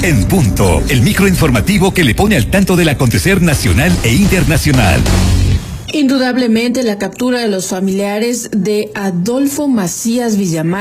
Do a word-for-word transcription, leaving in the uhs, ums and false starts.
En punto, el microinformativo que le pone al tanto del acontecer nacional e internacional. Indudablemente la captura de los familiares de Adolfo Macías Villamar